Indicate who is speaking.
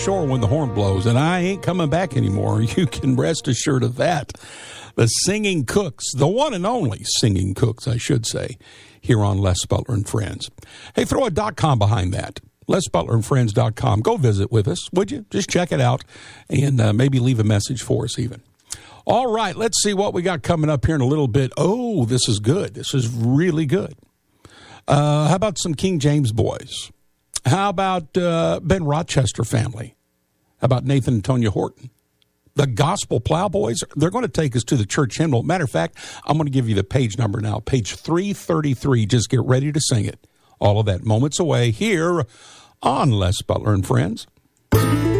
Speaker 1: Shore when the horn blows, and I ain't coming back anymore. You can rest assured of that. The Singing Cooks, the one and only Singing Cooks, I should say, here on Les Butler and Friends. Hey, throw a .com behind that. LesButlerandFriends.com. Go visit with us, would you? Just check it out and maybe leave a message for us even. All right, let's see what we got coming up here in a little bit. Oh, this is good. This is really good. How about some King James boys? How about Ben Rochester family? How about Nathan and Tonya Horton? The Gospel Plowboys, they're going to take us to the church hymnal. Matter of fact, I'm going to give you the page number now, page 333. Just get ready to sing it. All of that moments away here on Les Butler and Friends.